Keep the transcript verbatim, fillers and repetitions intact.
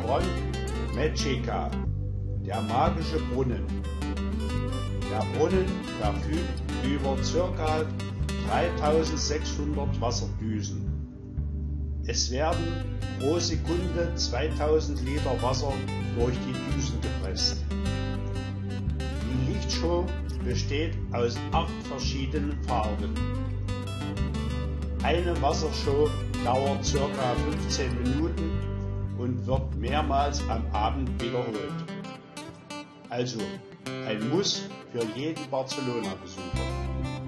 Bron Mexica, der magische Brunnen. Der Brunnen verfügt über ca. dreitausendsechshundert Wasserdüsen. Es werden pro Sekunde zweitausend Liter Wasser durch die Düsen gepresst. Die Lichtshow besteht aus acht verschiedenen Farben. Eine Wassershow dauert ca. fünfzehn Minuten und wird mehrmals am Abend wiederholt. Also ein Muss für jeden Barcelona-Besucher.